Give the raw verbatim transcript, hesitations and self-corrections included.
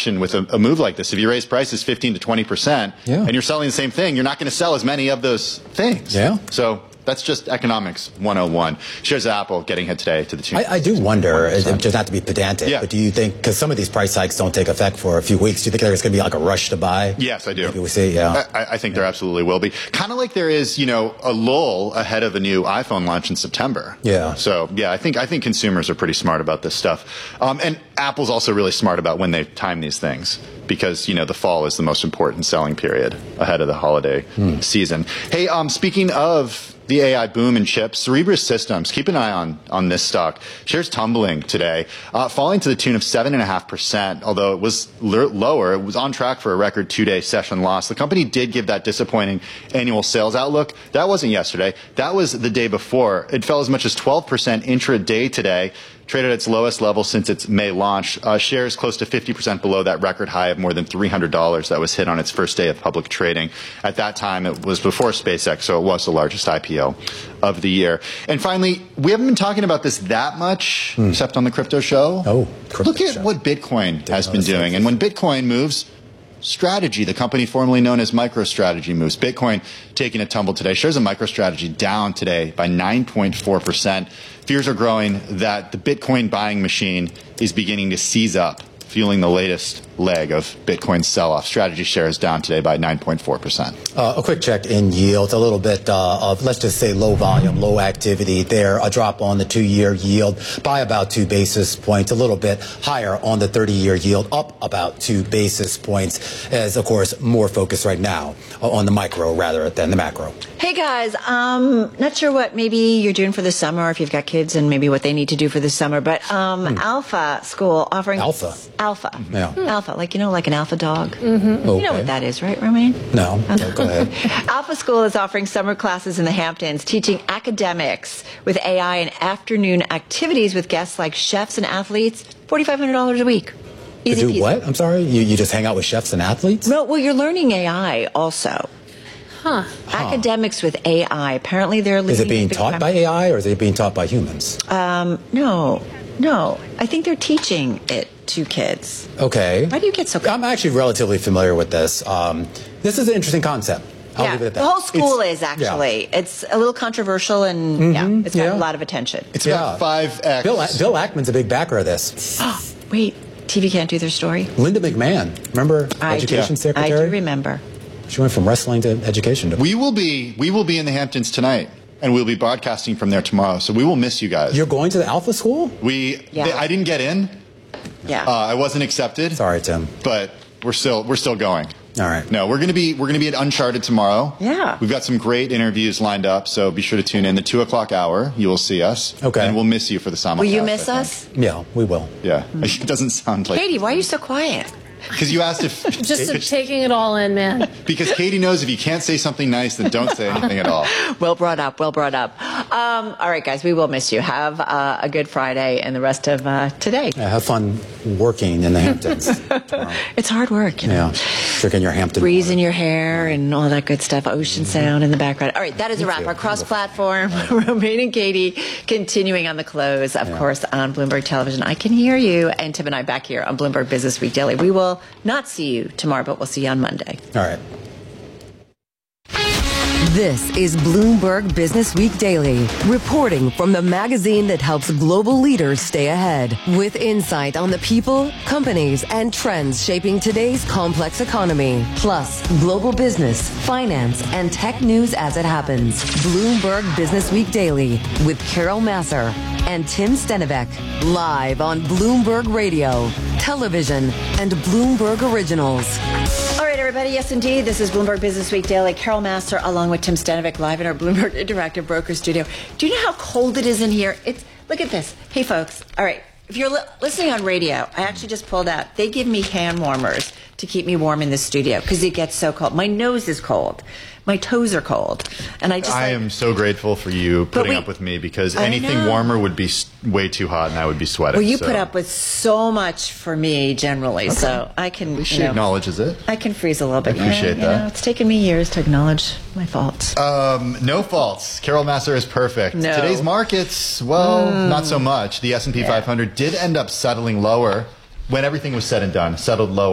auction with a, a move like this. If you raise prices fifteen to twenty percent yeah. and you're selling the same thing, you're not going to sell as many of those things. Yeah. So that's just economics one oh one. Shares of Apple getting hit today to the tune. I, I do wonder, just not to be pedantic, yeah. but do you think, because some of these price hikes don't take effect for a few weeks, do you think there's going to be like a rush to buy? Yes, I do. Maybe we see, yeah. I, I think yeah. there absolutely will be. Kind of like there is, you know, a lull ahead of a new iPhone launch in September. Yeah. So, yeah, I think I think consumers are pretty smart about this stuff. Um, and Apple's also really smart about when they time these things, because, you know, the fall is the most important selling period ahead of the holiday hmm. season. Hey, um, speaking of the A I boom in chips, Cerebras Systems, keep an eye on, on this stock. Shares tumbling today, uh, falling to the tune of seven point five percent, although it was l- lower. It was on track for a record two-day session loss. The company did give that disappointing annual sales outlook. That wasn't yesterday. That was the day before. It fell as much as twelve percent intraday today. Traded at its lowest level since its May launch. Uh, shares close to fifty percent below that record high of more than three hundred dollars that was hit on its first day of public trading. At that time, it was before SpaceX, so it was the largest I P O of the year. And finally, we haven't been talking about this that much, hmm. except on the crypto show. Oh, crypto Look at show. what Bitcoin Didn't has been doing. And when Bitcoin moves, Strategy, the company formerly known as MicroStrategy, moves. Bitcoin taking a tumble today. Shares of MicroStrategy down today by nine point four percent. Fears are growing that the Bitcoin buying machine is beginning to seize up, fueling the latest leg of Bitcoin's sell-off. Strategy shares down today by nine point four percent. Uh, a quick check in yield, a little bit uh, of, let's just say, low volume, low activity there. A drop on the two-year yield by about two basis points, a little bit higher on the thirty-year yield, up about two basis points, as, of course, more focus right now on the micro rather than the macro. Hey, guys, um, not sure what maybe you're doing for the summer, or if you've got kids and maybe what they need to do for the summer, but um, hmm. Alpha School offering... Alpha? Alpha. Mm-hmm. Yeah. Hmm. Alpha, like, you know, like an alpha dog. Mm-hmm. You Okay. know what that is, right, Romaine? No. Okay, go ahead. Alpha School is offering summer classes in the Hamptons, teaching academics with A I and afternoon activities with guests like chefs and athletes, four thousand five hundred dollars a week. Easy to do peasy. what? I'm sorry? You, you just hang out with chefs and athletes? No, well, you're learning A I also. Huh. Academics with A I. Apparently they're Is it being taught by A I or is it being taught by humans? Um, no. No. I think they're teaching it to kids. Okay. Why do you get so... I'm actually relatively familiar with this. Um, this is an interesting concept. I'll yeah, leave it at that. The whole school it's, is actually. Yeah. It's a little controversial and mm-hmm, yeah, it's got yeah. a lot of attention. It's yeah. about five X. Bill, Bill Ackman's a big backer of this. Wait, T V can't do their story? Linda McMahon, remember I education do. secretary? I do remember. She went from wrestling to education. We will be we will be in the Hamptons tonight, and we'll be broadcasting from there tomorrow. So we will miss you guys. You're going to the Alpha School? We Yeah. they, I didn't get in. Yeah. Uh, I wasn't accepted. Sorry, Tim. But we're still we're still going. All right. No, we're gonna be we're gonna be at Uncharted tomorrow. Yeah. We've got some great interviews lined up, so be sure to tune in. The two o'clock hour, you will see us. Okay. And we'll miss you for the simulcast. Will you miss I us? think. Yeah, we will. Yeah. It doesn't sound like Katie, why are you so quiet? because you asked if Just taking it all in, man. because Katie knows if you can't say something nice, then don't say anything at all. Well brought up, well brought up. Um, all right, guys, we will miss you. Have uh, a good Friday and the rest of uh, today. Yeah, have fun working in the Hamptons. It's hard work, you know. Yeah, drinking your Hampton Breeze water. in your hair and all that good stuff. Ocean sound in the background. All right, that is a wrap. too. Our cross-platform, Romaine and Katie, continuing on the close, of Yeah. course, on Bloomberg Television. I can hear you, and Tim and I back here on Bloomberg Business Week Daily. We will not see you tomorrow, but we'll see you on Monday. All right. This is Bloomberg Business Week Daily, reporting from the magazine that helps global leaders stay ahead, with insight on the people, companies, and trends shaping today's complex economy, plus global business, finance, and tech news as it happens. Bloomberg Business Week Daily with Carol Masser and Tim Stenivek, live on Bloomberg Radio, television, and Bloomberg Originals. All right, everybody. Yes, indeed. This is Bloomberg Business Week Daily. Carol Master, along with Tim Stenivek, live in our Bloomberg Interactive Broker Studio. Do you know how cold it is in here? It's look at this. Hey, folks. All right. If you're li- listening on radio, I actually just pulled out. They give me hand warmers to keep me warm in the studio because it gets so cold. My nose is cold. My toes are cold. And I just I like, am so grateful for you putting we- up with me because I anything know. warmer would be s- way too hot and I would be sweating. well, you so. put up with so much for me generally, so I can, She you know, acknowledges it. I can freeze a little bit. I appreciate you that. know, it's taken me years to acknowledge my faults. Um, no faults. Carol Masser is perfect. No. Today's markets, well, not so much. The S and P Yeah. five hundred did end up settling lower when everything was said and done, settled lower.